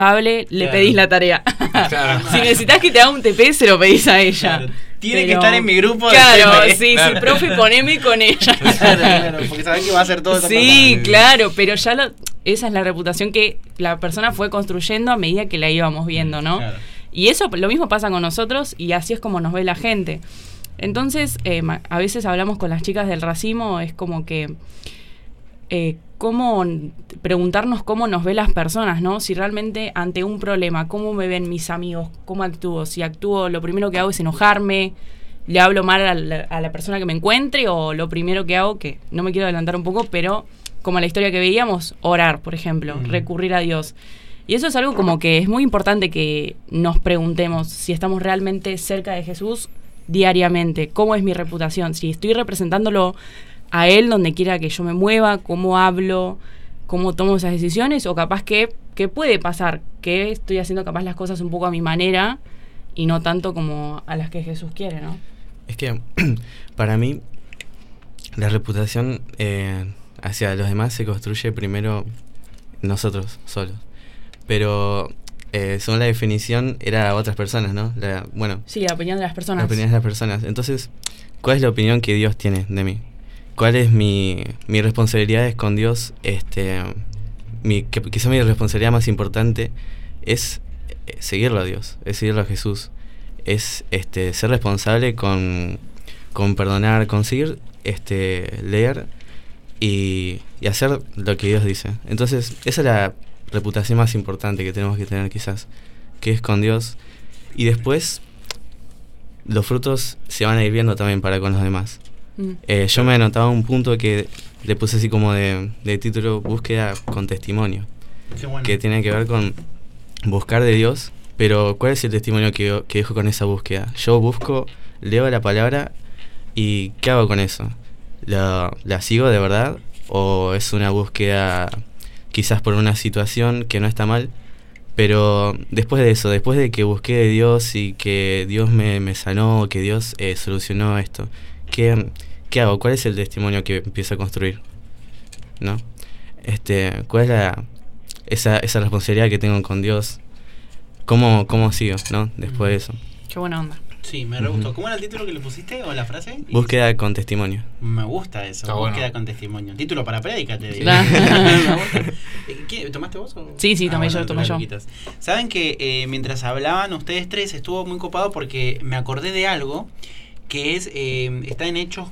hable, le Claro. pedís la tarea. Claro. Si necesitas que te haga un TP, se lo pedís a ella. Claro. Tiene que Pero- estar en mi grupo de Claro, TP. sí, Claro. sí, profe, poneme con ella. Claro, porque sabés que va a hacer todo esa Sí, persona. claro, pero ya esa es la reputación que la persona fue construyendo a medida que la íbamos viendo, ¿no? Claro. Y eso lo mismo pasa con nosotros y así es como nos ve la gente. Entonces, a veces hablamos con las chicas del racimo, es como que preguntarnos cómo nos ven las personas, ¿no? Si realmente ante un problema, cómo me ven mis amigos, cómo actúo. Si actúo, lo primero que hago es enojarme, le hablo mal a la persona que me encuentre, o lo primero que hago, que no me quiero adelantar un poco, pero como la historia que veíamos, orar, por ejemplo, recurrir a Dios. Y eso es algo como que es muy importante que nos preguntemos si estamos realmente cerca de Jesús diariamente. ¿Cómo es mi reputación? Si estoy representándolo a Él donde quiera que yo me mueva, cómo hablo, cómo tomo esas decisiones, o capaz que puede pasar, que estoy haciendo capaz las cosas un poco a mi manera y no tanto como a las que Jesús quiere, ¿no? Es que para mí la reputación hacia los demás se construye primero nosotros solos. Pero según la definición era otras personas, ¿no? Sí, la opinión de las personas. La opinión de las personas. Entonces, ¿cuál es la opinión que Dios tiene de mí? ¿Cuál es mi responsabilidad con Dios? Quizá mi responsabilidad más importante es seguirlo a Dios, es seguirlo a Jesús. Es ser responsable con perdonar, conseguir leer y hacer lo que Dios dice. Entonces, esa es la reputación más importante que tenemos que tener quizás, que es con Dios. Y después los frutos se van a ir viendo también para con los demás. Yo me anotaba un punto que le puse así como de título: búsqueda con testimonio. Qué bueno. Que tiene que ver con buscar de Dios. Pero ¿cuál es el testimonio que dejo con esa búsqueda? Yo busco, leo la palabra y ¿qué hago con eso? ¿La sigo de verdad? ¿O es una búsqueda quizás por una situación que no está mal? Pero después de eso, después de que busqué de Dios y que Dios me sanó, que Dios solucionó esto, ¿qué hago? ¿Cuál es el testimonio que empiezo a construir? ¿No? ¿Cuál es esa responsabilidad que tengo con Dios? ¿Cómo sigo, no? Después de eso. Qué buena onda. Sí, me re gustó. ¿Cómo era el título que le pusiste o la frase? Búsqueda con testimonio. Me gusta eso, Está búsqueda bueno. con testimonio. Título para prédica, te digo. Claro. Me gusta. ¿Tomaste vos? Sí, tomé bueno, yo, tomé yo. Luquitas. Saben que mientras hablaban ustedes tres estuvo muy copado porque me acordé de algo que está en Hechos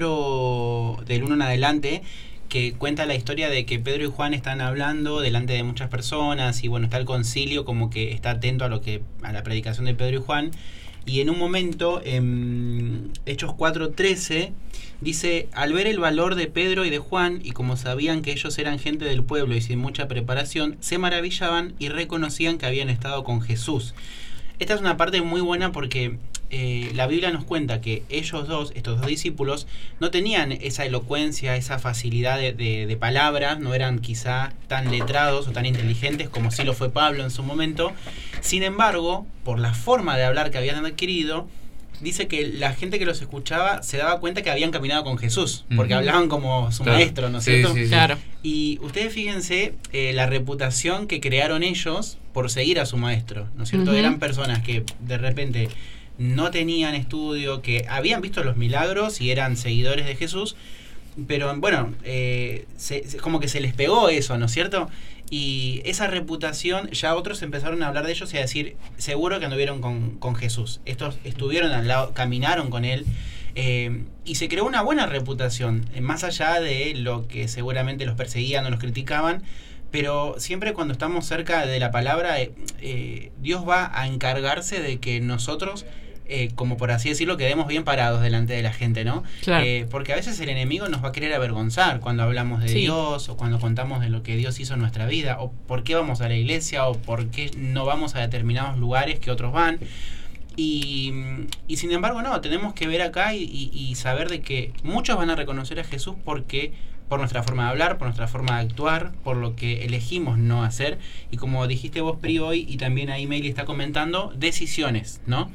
4 del 1 en adelante, que cuenta la historia de que Pedro y Juan están hablando delante de muchas personas y bueno, está el concilio como que está atento a la predicación de Pedro y Juan. Y en un momento, en Hechos 4:13, dice: al ver el valor de Pedro y de Juan, y como sabían que ellos eran gente del pueblo y sin mucha preparación, se maravillaban y reconocían que habían estado con Jesús. Esta es una parte muy buena porque la Biblia nos cuenta que estos dos discípulos, no tenían esa elocuencia, esa facilidad de palabras, no eran quizá tan letrados o tan inteligentes como sí lo fue Pablo en su momento. Sin embargo, por la forma de hablar que habían adquirido, dice que la gente que los escuchaba se daba cuenta que habían caminado con Jesús, porque hablaban como su maestro, ¿no es cierto? Sí. Claro. Y ustedes fíjense la reputación que crearon ellos por seguir a su maestro, ¿no es cierto? Ujú. Eran personas que de repente no tenían estudio, que habían visto los milagros y eran seguidores de Jesús, pero bueno, como que se les pegó eso, ¿no es cierto? Y esa reputación, ya otros empezaron a hablar de ellos y a decir: seguro que anduvieron con Jesús. Estos estuvieron al lado, caminaron con él. Y se creó una buena reputación, más allá de lo que seguramente los perseguían o los criticaban. Pero siempre cuando estamos cerca de la palabra, Dios va a encargarse de que nosotros, como por así decirlo, quedemos bien parados delante de la gente, ¿no? Claro. Porque a veces el enemigo nos va a querer avergonzar cuando hablamos de Sí. Dios, o cuando contamos de lo que Dios hizo en nuestra vida, o por qué vamos a la iglesia, o por qué no vamos a determinados lugares que otros van. Y sin embargo, no, tenemos que ver acá y saber de que muchos van a reconocer a Jesús porque por nuestra forma de hablar, por nuestra forma de actuar, por lo que elegimos no hacer. Y como dijiste vos, Pri, hoy, y también ahí Meili está comentando, decisiones, ¿no?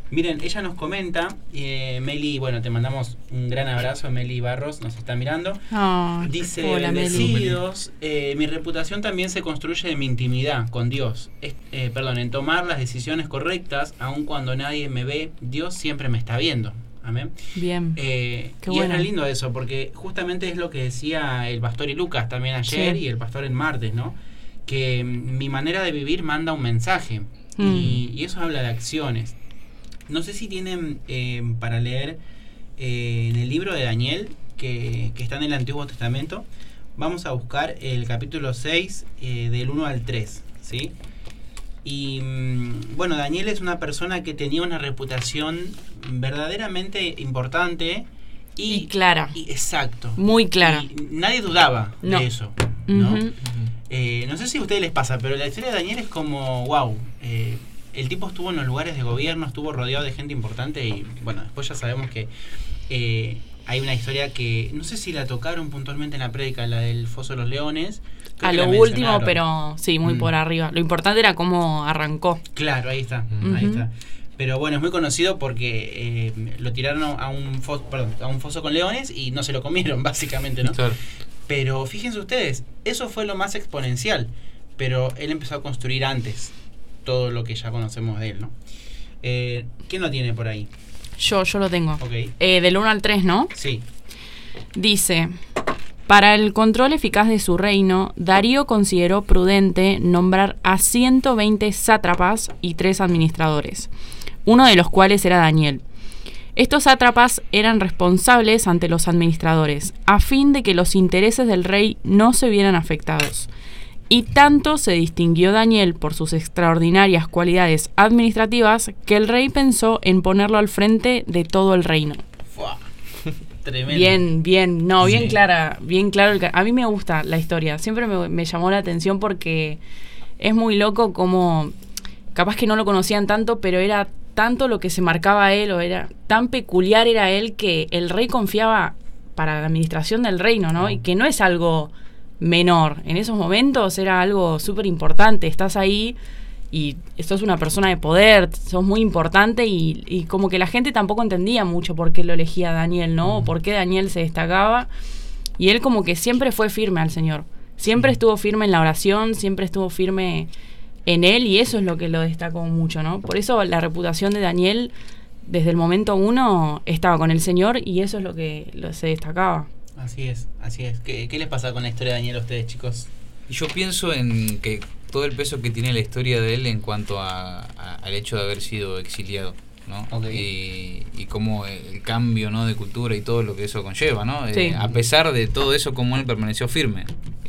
Miren, ella nos comenta, Meli, bueno, te mandamos un gran abrazo, Meli Barros, nos está mirando. Dice, hola, bendecidos, mi reputación también se construye de mi intimidad con Dios. En tomar las decisiones correctas, aun cuando nadie me ve, Dios siempre me está viendo. Amén. Bien. Qué y bueno. Es re lindo eso, porque justamente es lo que decía el pastor y Lucas también ayer, y el pastor el martes, ¿no? Que mi manera de vivir manda un mensaje, y eso habla de acciones. No sé si tienen para leer en el libro de Daniel, que está en el Antiguo Testamento. Vamos a buscar el capítulo 6, del 1 al 3, ¿sí? Y bueno, Daniel es una persona que tenía una reputación verdaderamente importante y clara. Exacto. Muy clara. Y nadie dudaba de eso, ¿no? No sé si a ustedes les pasa, pero la historia de Daniel es como, wow, el tipo estuvo en los lugares de gobierno, estuvo rodeado de gente importante y bueno, después ya sabemos que hay una historia que no sé si la tocaron puntualmente en la prédica, la del Foso de los Leones. A lo último, pero sí, muy por arriba. Lo importante era cómo arrancó. Claro, ahí está, ahí está. Pero bueno, es muy conocido porque lo tiraron a un foso con leones y no se lo comieron, básicamente, ¿no? Claro. Pero fíjense ustedes, eso fue lo más exponencial, pero él empezó a construir antes todo lo que ya conocemos de él, ¿no? ¿Quién lo tiene por ahí? Yo lo tengo. Okay. Del 1 al 3, ¿no? Sí. Dice, para el control eficaz de su reino, Darío consideró prudente nombrar a 120 sátrapas y 3 administradores, uno de los cuales era Daniel. Estos sátrapas eran responsables ante los administradores, a fin de que los intereses del rey no se vieran afectados. Y tanto se distinguió Daniel por sus extraordinarias cualidades administrativas que el rey pensó en ponerlo al frente de todo el reino. ¡Fua! Tremendo. Bien clara, bien claro. A mí me gusta la historia, siempre me llamó la atención porque es muy loco como, capaz que no lo conocían tanto, pero era tanto lo que se marcaba a él, o era tan peculiar era él, que el rey confiaba para la administración del reino, ¿no? Y que no es algo menor. En esos momentos era algo súper importante. Estás ahí y sos una persona de poder, sos muy importante y como que la gente tampoco entendía mucho por qué lo elegía Daniel, ¿no? O por qué Daniel se destacaba. Y él como que siempre fue firme al Señor. Siempre estuvo firme en la oración, siempre estuvo firme en él, y eso es lo que lo destacó mucho, ¿no? Por eso la reputación de Daniel desde el momento 1 estaba con el Señor, y eso es lo que se destacaba. Así es. ¿Qué les pasa con la historia de Daniel a ustedes, chicos? Y yo pienso en que todo el peso que tiene la historia de él en cuanto al hecho de haber sido exiliado, ¿no? Okay. Y cómo el cambio, ¿no?, de cultura y todo lo que eso conlleva, ¿no? Sí. A pesar de todo eso, cómo él permaneció firme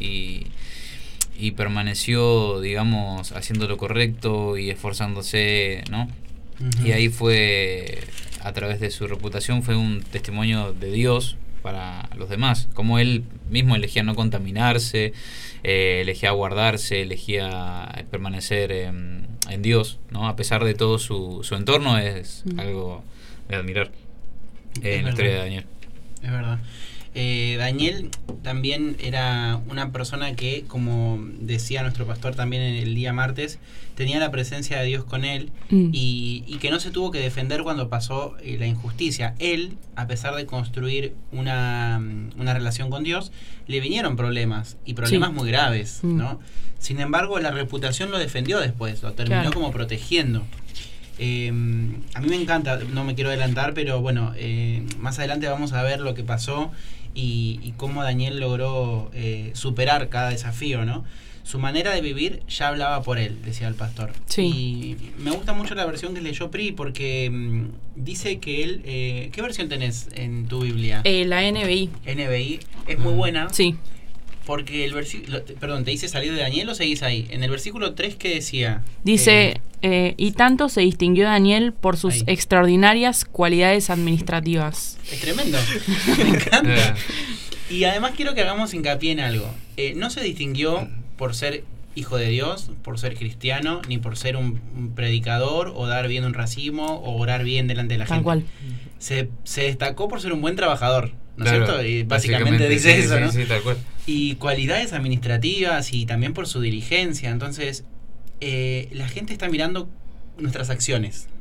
y permaneció, digamos, haciendo lo correcto y esforzándose, ¿no? Uh-huh. Y ahí fue, a través de su reputación, fue un testimonio de Dios para los demás, como él mismo elegía no contaminarse, elegía guardarse, elegía permanecer en Dios, ¿no? A pesar de todo su entorno, es algo de admirar en la historia de Daniel. Es verdad. Daniel también era una persona que, como decía nuestro pastor también en el día martes, tenía la presencia de Dios con él, y que no se tuvo que defender cuando pasó la injusticia. Él, a pesar de construir una relación con Dios, le vinieron problemas, y problemas muy graves, ¿no? Sin embargo, la reputación lo defendió después, lo terminó como protegiendo. A mí me encanta, no me quiero adelantar, pero bueno, más adelante vamos a ver lo que pasó y cómo Daniel logró superar cada desafío, ¿no? Su manera de vivir ya hablaba por él, decía el pastor. Sí. Y me gusta mucho la versión que leyó Pri, porque dice que él... ¿qué versión tenés en tu Biblia? La NBI. NBI es muy buena. Sí. Porque el versículo... Perdón, ¿te dice salir de Daniel o seguís ahí? En el versículo 3, ¿qué decía? Dice... y tanto se distinguió Daniel por sus extraordinarias cualidades administrativas. Es tremendo. Me encanta. Y además quiero que hagamos hincapié en algo. No se distinguió por ser hijo de Dios, por ser cristiano, ni por ser un predicador, o dar bien un racimo, o orar bien delante de la gente. Tal cual. Se destacó por ser un buen trabajador, ¿no es cierto? Y básicamente dice eso, ¿no? Sí, tal cual. Y cualidades administrativas, y también por su diligencia. Entonces, la gente está mirando nuestras acciones,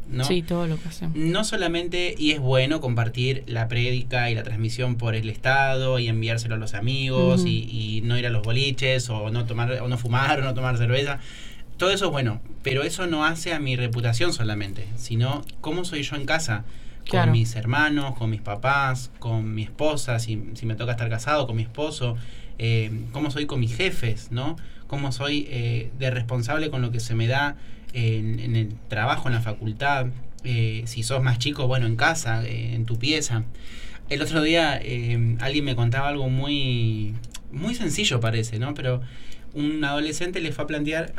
¿no? Sí, todo lo que hacemos. No solamente, y es bueno compartir la prédica y la transmisión por el Estado y enviárselo a los amigos y no ir a los boliches o no tomar o no fumar o no tomar cerveza. Todo eso es bueno, pero eso no hace a mi reputación solamente, sino cómo soy yo en casa, con mis hermanos, con mis papás, con mi esposa, si me toca estar casado, con mi esposo, cómo soy con mis jefes, ¿no? Cómo soy de responsable con lo que se me da en el trabajo, en la facultad, si sos más chico, bueno, en casa, en tu pieza. El otro día alguien me contaba algo muy, muy sencillo parece, ¿no? Pero un adolescente le fue a plantear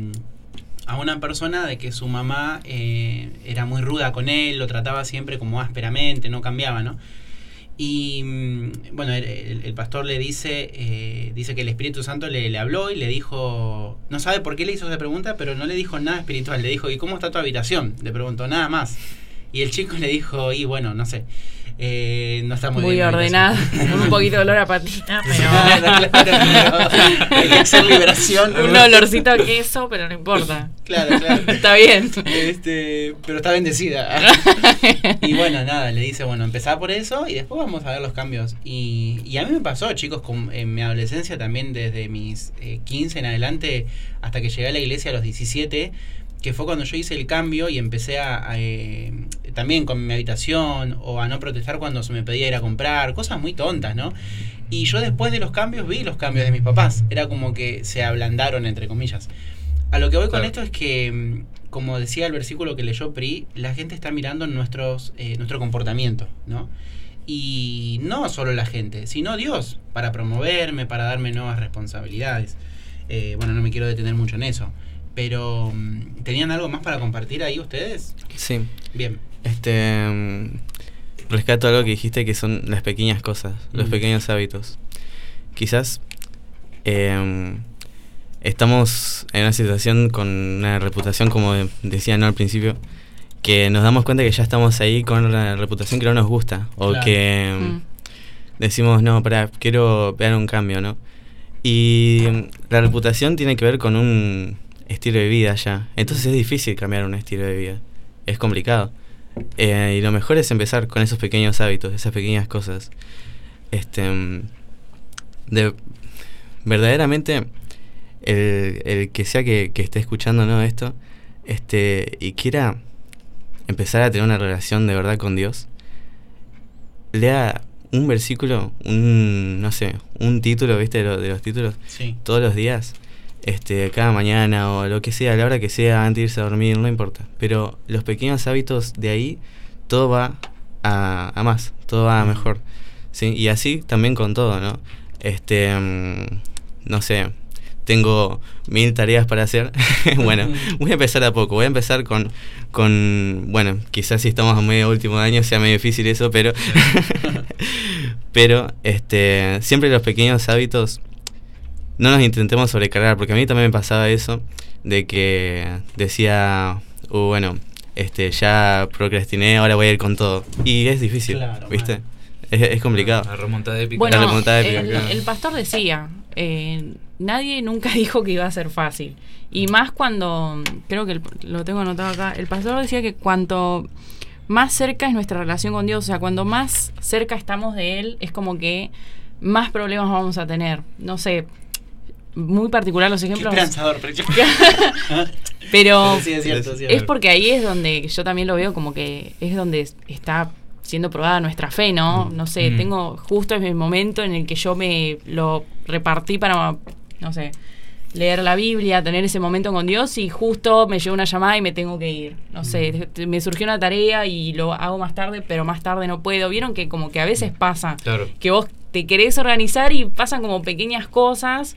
a una persona de que su mamá era muy ruda con él, lo trataba siempre como ásperamente, no cambiaba, ¿no? Y bueno, el pastor le dice que el Espíritu Santo le habló y le dijo, no sabe por qué le hizo esa pregunta, pero no le dijo nada espiritual, le dijo, ¿y cómo está tu habitación? Le preguntó, nada más. Y el chico le dijo, y bueno, no sé, no está muy bien ordenada, con un poquito de olor a patita, pero hay que hacer liberación. Un olorcito a queso, pero no importa. Claro. Está bien. Pero está bendecida. Y bueno, nada, le dice, bueno, empezá por eso y después vamos a ver los cambios. Y a mí me pasó, chicos, en mi adolescencia también, desde mis 15 en adelante hasta que llegué a la iglesia a los 17, que fue cuando yo hice el cambio y empecé a también con mi habitación, o a no protestar cuando se me pedía ir a comprar, cosas muy tontas, ¿no? Y yo después de los cambios vi los cambios de mis papás, era como que se ablandaron, entre comillas. A lo que voy con esto es que, como decía el versículo que leyó Pri, la gente está mirando nuestro comportamiento, ¿no? Y no solo la gente, sino Dios, para promoverme, para darme nuevas responsabilidades. Bueno, no me quiero detener mucho en eso. Pero, ¿tenían algo más para compartir ahí ustedes? Sí. Bien. Rescato algo que dijiste, que son las pequeñas cosas, los pequeños hábitos. Quizás estamos en una situación con una reputación, como decía al principio, que nos damos cuenta que ya estamos ahí con una reputación que no nos gusta, o que decimos, no, quiero ver un cambio, ¿no? Y la reputación tiene que ver con un estilo de vida ya. Entonces es difícil cambiar un estilo de vida. Es complicado. Y lo mejor es empezar con esos pequeños hábitos, esas pequeñas cosas. Verdaderamente, el que sea que esté escuchando, ¿no?, esto, y quiera empezar a tener una relación de verdad con Dios, lea un versículo, no sé, un título, ¿viste? De los títulos, sí, todos los días, cada mañana o lo que sea, a la hora que sea, antes de irse a dormir, no importa. Pero los pequeños hábitos de ahí, todo va a más, todo va a mejor, ¿sí? Y así también con todo, ¿no? No sé, tengo 1000 tareas para hacer. Bueno, voy a empezar a poco. Voy a empezar con bueno, quizás si estamos a medio último de año sea medio difícil eso, pero pero siempre los pequeños hábitos no nos intentemos sobrecargar, porque a mí también me pasaba eso, de que decía, bueno, ya procrastiné, ahora voy a ir con todo. Y es difícil, claro, ¿viste? Es complicado. La remontada épica. Bueno, la remontada épica, claro. El pastor decía, nadie nunca dijo que iba a ser fácil. Y más cuando, creo que lo tengo anotado acá, el pastor decía que cuanto más cerca es nuestra relación con Dios, o sea, cuando más cerca estamos de Él, es como que más problemas vamos a tener. No sé, muy particular los ejemplos. Qué esperanzador, pero sí, es cierto. Es porque ahí es donde yo también lo veo como que es donde está siendo probada nuestra fe, ¿no? No sé, tengo justo en el momento en el que yo me lo repartí para, no sé, leer la Biblia, tener ese momento con Dios, y justo me llegó una llamada y me tengo que ir. No sé, me surgió una tarea y lo hago más tarde, pero más tarde no puedo. Vieron que como que a veces pasa, claro, que vos te querés organizar y pasan como pequeñas cosas,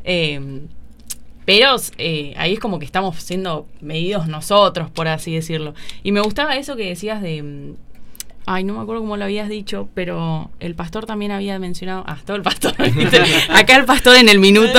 pero ahí es como que estamos siendo medidos nosotros, por así decirlo. Y me gustaba eso que decías de Ay, no me acuerdo cómo lo habías dicho, pero el pastor también había mencionado. Todo el pastor. ¿viste? Acá el pastor en el minuto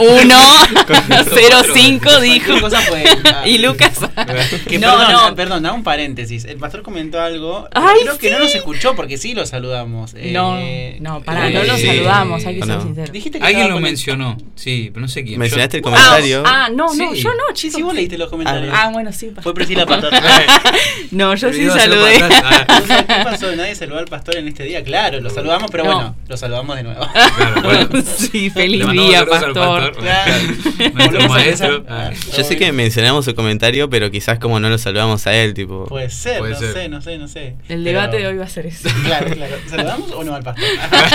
1:05 dijo. ¿Qué cosa fue? Y Lucas. Perdón, hago un paréntesis. El pastor comentó algo. Ay, creo que no nos escuchó porque sí lo saludamos. No lo saludamos, hay que ser sinceros. Dijiste que alguien lo mencionó, sí, pero no sé quién. Mencionaste el comentario. No, Sí. yo no, chicos. Sí, vos leíste los comentarios. Bueno, sí. Fue Priscila Pastor. No, yo sí Iba a ser saludé. pastor. ¿Qué pasó? ¿Nadie saludó al pastor en este día? Claro, lo saludamos, pero No. bueno, lo saludamos de nuevo. Claro, bueno. Sí, Le feliz mandamos día, saludos al pastor. Claro. Nuestro Volvemos a maestro. empezar. Yo sé que mencionamos su comentario, pero quizás como no lo saludamos a él, tipo... Puede ser, Puede no ser. sé, no sé. El Pero- debate de hoy va a ser eso. Claro. ¿Saludamos o no al pastor?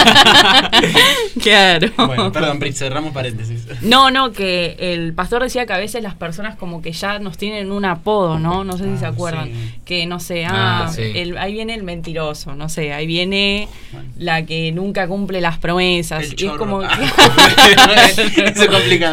Claro. Bueno, perdón, Brit, cerramos paréntesis. No, que el pastor decía que a veces las personas como que ya nos tienen un apodo, ¿no? No sé si se acuerdan. Sí. Que no sé, Sí. ahí viene el mentiroso, no sé, ahí viene Bueno. la que nunca cumple las promesas. El Y es chorro. como Eso es complicado.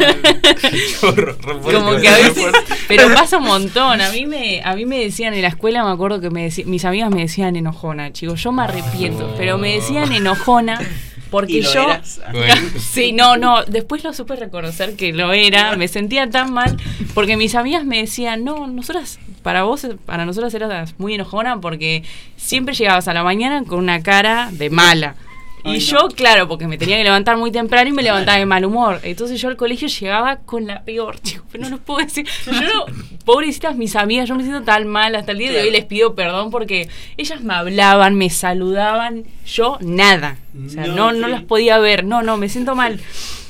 como que a veces, pero pasa un montón. A mí me decían en la escuela, me acuerdo que mis amigas me decían enojona, chicos, yo me arrepiento, pero me decían enojona porque ¿Y lo yo eras? Bueno. sí, no, después lo supe reconocer que lo era, me sentía tan mal porque mis amigas me decían, no, para nosotras eras muy enojona porque siempre llegabas a la mañana con una cara de mala. Y Ay, yo, no. claro, porque me tenía que levantar muy temprano y me levantaba de mal humor. Entonces yo al colegio llegaba con la peor, chico, pero no les puedo decir. Yo no, pobrecitas mis amigas, yo me siento tan mal hasta el día de hoy, les pido perdón porque ellas me hablaban, me saludaban, yo nada. O sea, no sí. las podía ver, no, me siento mal.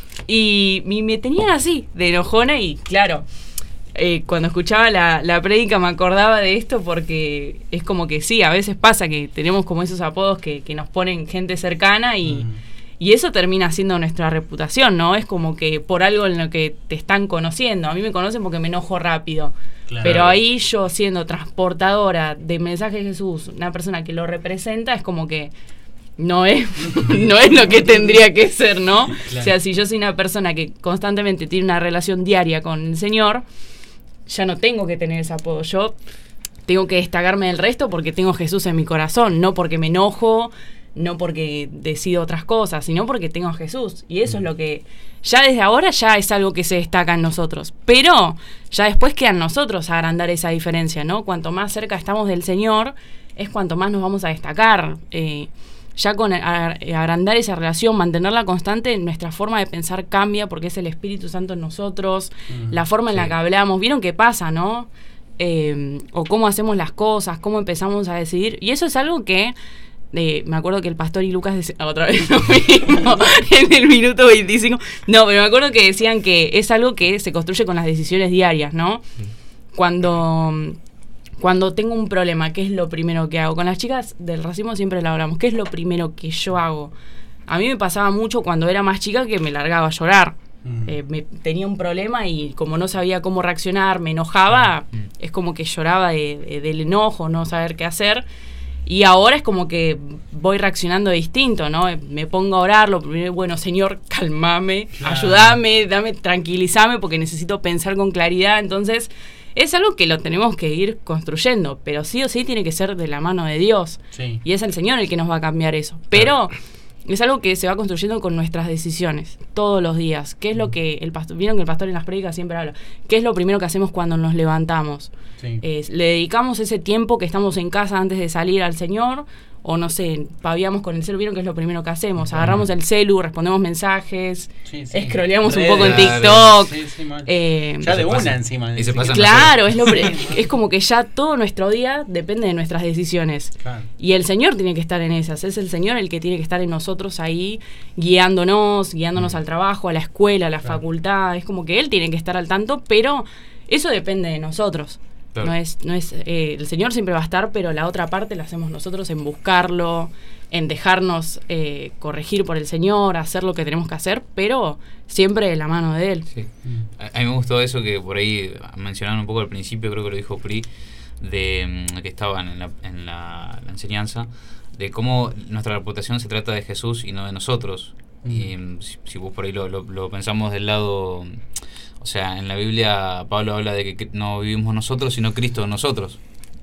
Y me tenían así, de enojona y claro. Cuando escuchaba la prédica me acordaba de esto porque es como que sí, a veces pasa que tenemos como esos apodos que nos ponen gente cercana y eso termina siendo nuestra reputación, ¿no? Es como que por algo en lo que te están conociendo. A mí me conocen porque me enojo rápido. Claro. Pero ahí yo siendo transportadora de mensaje de Jesús, una persona que lo representa, es como que no es lo que tendría que ser, ¿no? Claro. O sea, si yo soy una persona que constantemente tiene una relación diaria con el Señor, ya no tengo que tener ese apodo. Yo tengo que destacarme del resto porque tengo Jesús en mi corazón, no porque me enojo, no porque decido otras cosas, sino porque tengo a Jesús. Y eso es lo que ya desde ahora ya es algo que se destaca en nosotros. Pero ya después queda en nosotros agrandar esa diferencia, ¿no? Cuanto más cerca estamos del Señor, es cuanto más nos vamos a destacar. Ya con agrandar esa relación, mantenerla constante, nuestra forma de pensar cambia porque es el Espíritu Santo en nosotros, la forma en la que hablamos. ¿Vieron qué pasa, no? O cómo hacemos las cosas, cómo empezamos a decidir. Y eso es algo que me acuerdo que el pastor y Lucas decían otra vez lo mismo en el minuto 25. No, pero me acuerdo que decían que es algo que se construye con las decisiones diarias, ¿no? Cuando tengo un problema, ¿qué es lo primero que hago? Con las chicas del racimo siempre lo hablamos. ¿Qué es lo primero que yo hago? A mí me pasaba mucho cuando era más chica que me largaba a llorar. Tenía un problema y como no sabía cómo reaccionar, me enojaba, es como que lloraba del enojo, no saber qué hacer. Y ahora es como que voy reaccionando distinto, ¿no? Me pongo a orar, lo primero, bueno, Señor, calmame, ayúdame, tranquilízame porque necesito pensar con claridad. Entonces, es algo que lo tenemos que ir construyendo, pero sí o sí tiene que ser de la mano de Dios. Sí. Y es el Señor el que nos va a cambiar eso. Pero es algo que se va construyendo con nuestras decisiones, todos los días. ¿Qué es lo que el pastor, vieron que el pastor en las prédicas siempre habla? ¿Qué es lo primero que hacemos cuando nos levantamos? Sí. ¿Le dedicamos ese tiempo que estamos en casa antes de salir al Señor? O no sé, paviamos con el celu, vieron que es lo primero que hacemos. Agarramos el celu, respondemos mensajes, Sí, sí. scrolleamos un Redes, poco en claro. TikTok. Sí, sí, mal. Ya de se una pasan. encima. Y se pasan. Claro, es como que ya todo nuestro día depende de nuestras decisiones. Claro. Y el Señor tiene que estar en esas. Es el Señor el que tiene que estar en nosotros ahí, guiándonos al trabajo, a la escuela, a la facultad. Es como que Él tiene que estar al tanto, pero eso depende de nosotros. Claro. No es el Señor siempre va a estar, pero la otra parte la hacemos nosotros en buscarlo, en dejarnos corregir por el Señor, hacer lo que tenemos que hacer, pero siempre de la mano de Él. Sí. A mí me gustó eso que por ahí mencionaron un poco al principio, creo que lo dijo Pri, de que estaban en la enseñanza, de cómo nuestra reputación se trata de Jesús y no de nosotros. Y si vos por ahí lo pensamos del lado, o sea, en la Biblia Pablo habla de que no vivimos nosotros, sino Cristo en nosotros.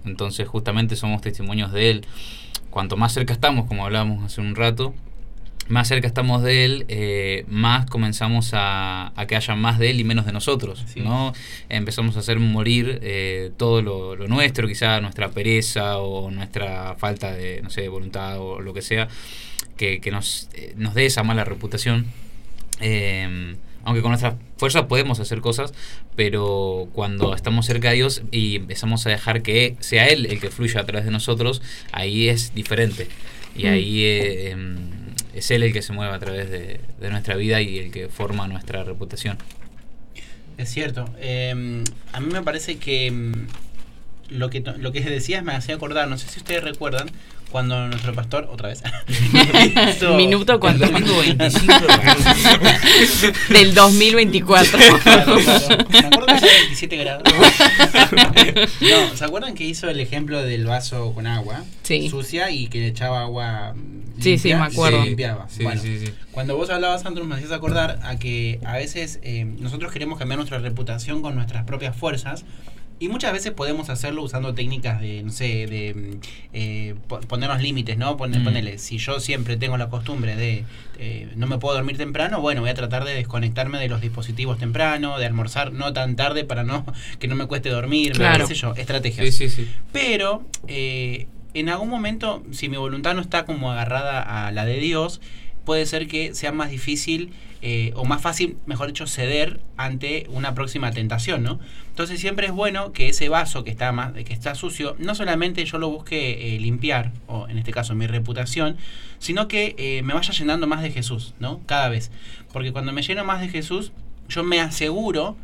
Entonces justamente somos testimonios de Él. Cuanto más cerca estamos, como hablábamos hace un rato, más cerca estamos de Él, más comenzamos a que haya más de Él y menos de nosotros, Sí. ¿no? Empezamos a hacer morir todo lo nuestro, quizá nuestra pereza o nuestra falta de, no sé, de voluntad o lo que sea, que nos dé esa mala reputación. Aunque con nuestras fuerzas podemos hacer cosas, pero cuando estamos cerca de Dios y empezamos a dejar que sea Él el que fluya a través de nosotros, ahí es diferente. Y ahí es Él el que se mueve a través de nuestra vida y el que forma nuestra reputación. Es cierto. A mí me parece que lo que decías me hacía acordar, no sé si ustedes recuerdan, cuando nuestro pastor, otra vez, hizo- Minuto El 4 domingo 25 del 2024. Claro. Me acuerdo que era 27 grados. No, ¿se acuerdan que hizo el ejemplo del vaso con agua Sí. sucia y que le echaba agua Sí, limpia sí, me y acuerdo. se limpiaba? Sí, Bueno, sí. cuando vos hablabas, Andrew, me hacías acordar a que a veces nosotros queremos cambiar nuestra reputación con nuestras propias fuerzas. Y muchas veces podemos hacerlo usando técnicas de, no sé, de ponernos límites, ¿no? Ponele, si yo siempre tengo la costumbre de no me puedo dormir temprano, bueno, voy a tratar de desconectarme de los dispositivos temprano, de almorzar no tan tarde para que no me cueste dormir, Claro. qué sé yo, estrategias. Sí. Pero en algún momento, si mi voluntad no está como agarrada a la de Dios, puede ser que sea más difícil o más fácil, mejor dicho, ceder ante una próxima tentación, ¿no? Entonces siempre es bueno que ese vaso que está sucio, no solamente yo lo busque limpiar, o en este caso mi reputación, sino que me vaya llenando más de Jesús, ¿no? Cada vez. Porque cuando me lleno más de Jesús, yo me aseguro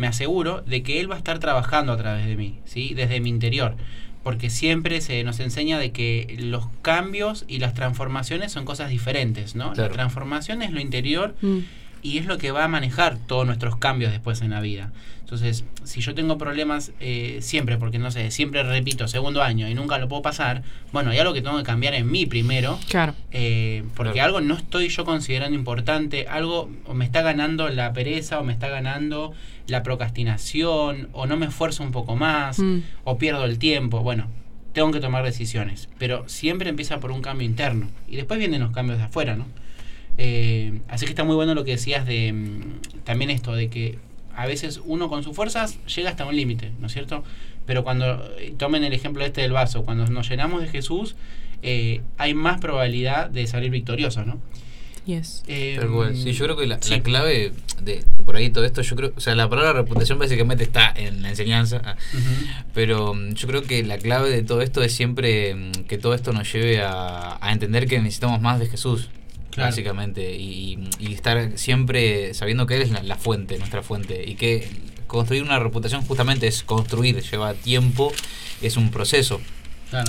de que Él va a estar trabajando a través de mí, ¿sí? Desde mi interior. Porque siempre se nos enseña de que los cambios y las transformaciones son cosas diferentes, ¿no? Claro. La transformación es lo interior Mm. y es lo que va a manejar todos nuestros cambios después en la vida. Entonces, si yo tengo problemas siempre, porque no sé, siempre repito segundo año y nunca lo puedo pasar, bueno, hay algo que tengo que cambiar en mí primero, Claro. porque Claro. algo no estoy yo considerando importante, algo o me está ganando la pereza o me está ganando la procrastinación o no me esfuerzo un poco más o pierdo el tiempo. Bueno, tengo que tomar decisiones, pero siempre empieza por un cambio interno y después vienen los cambios de afuera, ¿no? Así que está muy bueno lo que decías de también esto de que a veces uno con sus fuerzas llega hasta un límite, ¿no es cierto? Pero cuando tomen el ejemplo este del vaso, cuando nos llenamos de Jesús, hay más probabilidad de salir victoriosos, ¿no? Yes. Tal cual. Sí, yo creo que la sí. clave de por ahí todo esto, yo creo, o sea, la palabra reputación básicamente está en la enseñanza, pero yo creo que la clave de todo esto es siempre que todo esto nos lleve a entender que necesitamos más de Jesús. Claro. Básicamente, y estar siempre sabiendo que Él es la fuente, nuestra fuente, y que construir una reputación justamente es construir, lleva tiempo, es un proceso, Claro.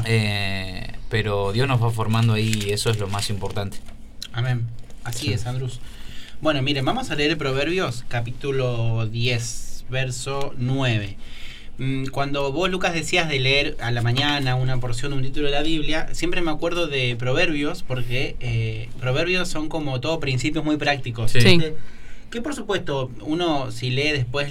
pero Dios nos va formando ahí y eso es lo más importante. Amén. Así es, Andrus. Bueno, miren, vamos a leer Proverbios, capítulo 10, verso 9. Cuando vos, Lucas, decías de leer a la mañana una porción de un título de la Biblia, siempre me acuerdo de Proverbios, porque Proverbios son como todo principios muy prácticos. Sí. Sí. Que por supuesto, uno si lee después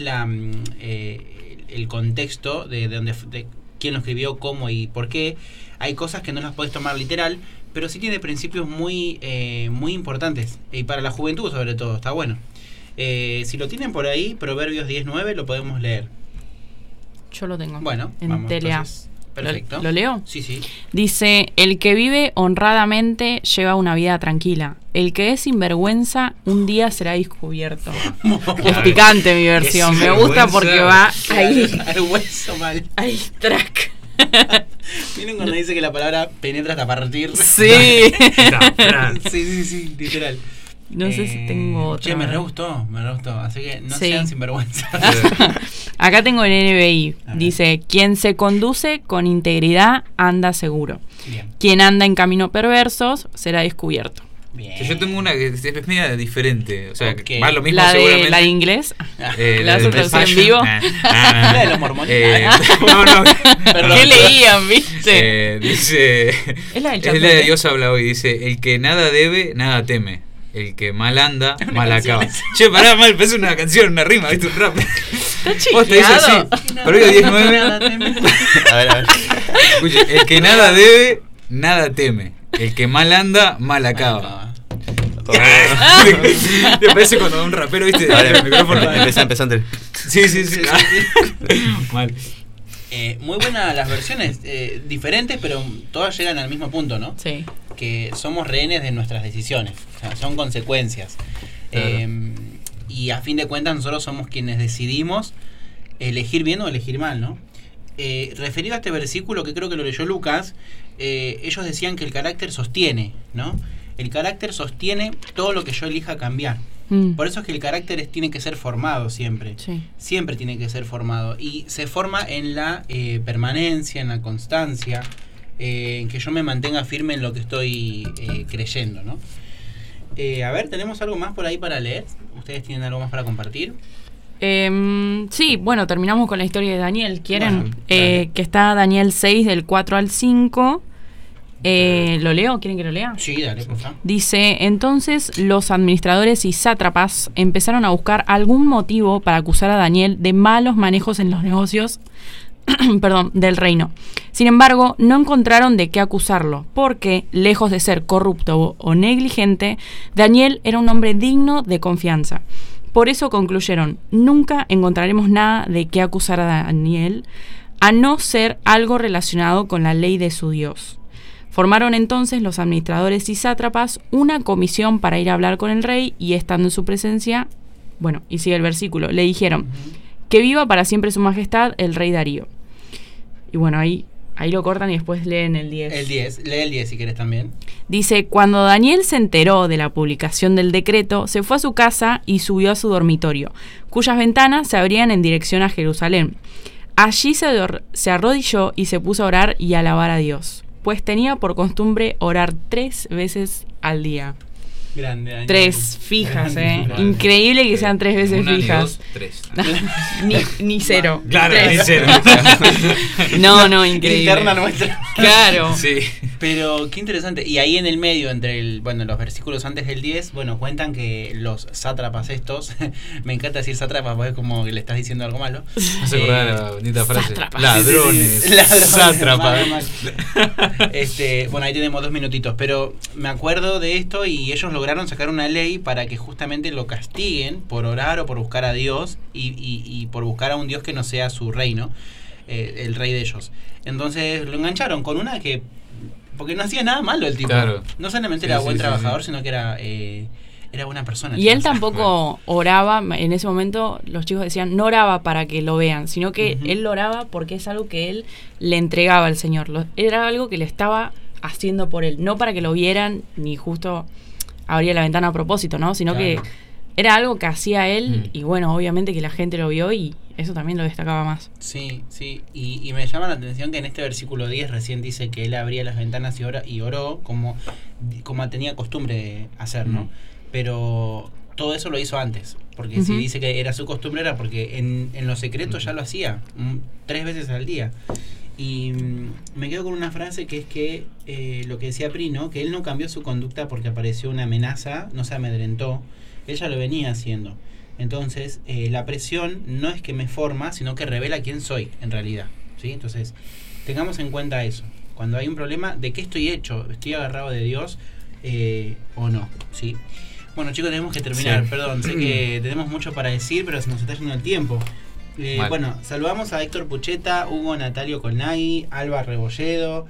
el contexto de quién lo escribió, cómo y por qué, hay cosas que no las podés tomar literal, pero sí tiene principios muy importantes. Y para la juventud sobre todo, está bueno. Si lo tienen por ahí, Proverbios 10:9, lo podemos leer. Yo lo tengo. Bueno, en vamos, TLA. entonces, perfecto. ¿Lo leo? Sí, sí. Dice, el que vive honradamente lleva una vida tranquila. El que es sinvergüenza un día será descubierto. Es picante mi versión. Me gusta porque va ahí. Al hueso mal. Ahí, track. Miren cuando dice que la palabra penetra hasta partir. Sí. Sí, literal. No sé si tengo otra. Che, me re gustó. Así que no Sí. sean sinvergüenza. Acá tengo el NBI. A ver. Dice, quien se conduce con integridad anda seguro. Bien. Quien anda en camino perversos será descubierto. Bien. Yo tengo una que es media diferente, o sea, Ok. que va lo mismo La de seguramente. la de inglés. La ¿La de traducción en Fashion. vivo? La de los mormones. No. Perdón. ¿Qué leían, viste? Dice. Es la del Es la Chapete. de Dios habla hoy. Dice: el que nada debe, nada teme. El que mal anda, Una mal canción acaba. esa. Che, pará, mal, parece una canción, una rima, ¿viste? Un rap. Vos te dice así. Proverbios 19. A ver. Escuche, el que nada debe, nada teme. El que mal anda, mal acaba. Te parece cuando un rapero, viste, el micrófono. Empezante. Sí. Mal. Muy buenas las versiones, diferentes, pero todas llegan al mismo punto, ¿no? Sí. Que somos rehenes de nuestras decisiones, o sea, son consecuencias. Claro. Y a fin de cuentas nosotros somos quienes decidimos elegir bien o elegir mal, ¿no? Referido a este versículo que creo que lo leyó Lucas, ellos decían que el carácter sostiene, ¿no? El carácter sostiene todo lo que yo elija cambiar. Por eso es que el carácter tiene que ser formado siempre. Sí. Siempre tiene que ser formado. Y se forma en la permanencia, en la constancia, en que yo me mantenga firme en lo que estoy creyendo, ¿no? A ver, ¿tenemos algo más por ahí para leer? ¿Ustedes tienen algo más para compartir? Sí, bueno, terminamos con la historia de Daniel. ¿Quieren? Bueno, Que está Daniel 6 del 4 al 5. ¿Lo leo? ¿Quieren que lo lea? Sí, dale, por favor. Dice, entonces los administradores y sátrapas empezaron a buscar algún motivo para acusar a Daniel de malos manejos en los negocios del reino. Sin embargo, no encontraron de qué acusarlo, porque, lejos de ser corrupto o negligente, Daniel era un hombre digno de confianza. Por eso concluyeron, nunca encontraremos nada de qué acusar a Daniel, a no ser algo relacionado con la ley de su Dios. Formaron entonces los administradores y sátrapas una comisión para ir a hablar con el rey y estando en su presencia, bueno, y sigue el versículo, le dijeron, que viva para siempre su majestad el rey Darío. Y bueno, ahí lo cortan y después leen el 10. El 10, lee el 10 si querés también. Dice, cuando Daniel se enteró de la publicación del decreto, se fue a su casa y subió a su dormitorio, cuyas ventanas se abrían en dirección a Jerusalén. Allí se arrodilló y se puso a orar y a alabar a Dios, pues tenía por costumbre orar 3 veces al día. Grande, Daniel. 3 fijas, Grande. Increíble que sean 3 veces Una, fijas. Ni 2, 3. ni 0. Claro, ni 0. No, increíble. Interna nuestra. Claro. Sí. Pero qué interesante. Y ahí en el medio, entre los versículos antes del 10, cuentan que los sátrapas estos, me encanta decir sátrapas porque es como que le estás diciendo algo malo. No se acordaba de la bonita frase. Sátrapas. Ladrones. Ladrones. Sátrapas. Ahí tenemos 2 minutitos. Pero me acuerdo de esto y ellos lograron sacar una ley para que justamente lo castiguen por orar o por buscar a Dios y por buscar a un Dios que no sea su reino, el rey de ellos. Entonces lo engancharon con una que... Porque no hacía nada malo el tipo. Claro. No solamente era buen trabajador, sino que era buena persona. Y él tampoco oraba, en ese momento los chicos decían, no oraba para que lo vean, sino que él lo oraba porque es algo que él le entregaba al Señor. Era algo que le estaba haciendo por él, no para que lo vieran, ni justo abría la ventana a propósito, ¿no? Sino que era algo que hacía él y bueno, obviamente que la gente lo vio y eso también lo destacaba más. Sí. Y me llama la atención que en este versículo 10 recién dice que él abría las ventanas y oró como tenía costumbre de hacer, ¿no? Pero todo eso lo hizo antes. Porque si dice que era su costumbre era porque en lo secreto ya lo hacía 3 veces al día. Y me quedo con una frase que es que lo que decía Pri, ¿no? Que él no cambió su conducta porque apareció una amenaza, no se amedrentó, él ya lo venía haciendo. Entonces la presión no es que me forma, sino que revela quién soy en realidad, ¿sí? Entonces tengamos en cuenta eso. Cuando hay un problema, ¿de qué estoy hecho? ¿Estoy agarrado de Dios o no? ¿Sí? Bueno, chicos, tenemos que terminar, perdón, sé que tenemos mucho para decir, pero se nos está yendo el tiempo. Bueno, saludamos a Héctor Pucheta, Hugo Natalio Colnagui, Alba Rebolledo,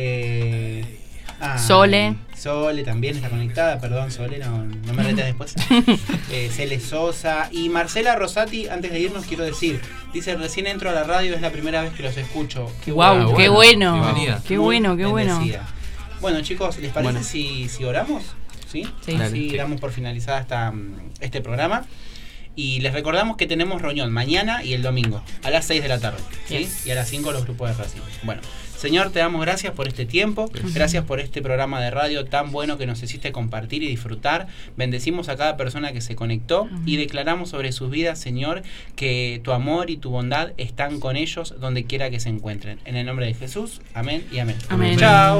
Sole también está conectada, perdón Sole, no me retes después. Cele Sosa y Marcela Rosati. Antes de irnos quiero decir, dice, recién entro a la radio, es la primera vez que los escucho. Wow, qué bueno. Bienvenida. Qué bueno. Bueno, chicos, ¿les parece si oramos? ¿Sí? Sí. Damos por finalizada este programa. Y les recordamos que tenemos reunión mañana y el domingo a las 6 de la tarde, ¿sí? Yes. Y a las 5 los grupos de Racing. Bueno, Señor, te damos gracias por este tiempo, gracias por este programa de radio tan bueno que nos hiciste compartir y disfrutar. Bendecimos a cada persona que se conectó y declaramos sobre sus vidas, Señor, que tu amor y tu bondad están con ellos donde quiera que se encuentren. En el nombre de Jesús, amén y amén. Amén. Chao.